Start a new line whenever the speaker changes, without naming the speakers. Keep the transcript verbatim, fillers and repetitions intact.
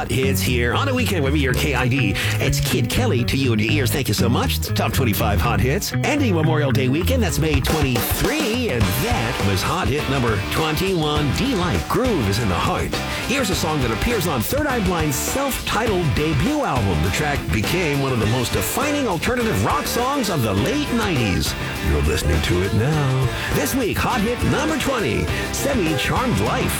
hot hits here on a weekend with me, your K I D. It's Kid Kelly to you and your ears. Thank you so much. It's Top twenty-five Hot Hits. Ending Memorial Day weekend. That's May twenty-third. And that was hot hit number twenty-one. D-Light Groove is in the Heart. Here's a song that appears on Third Eye Blind's self-titled debut album. The track became one of the most defining alternative rock songs of the late nineties. You're listening to it now. This week, hot hit number twenty, Semi Charmed Life.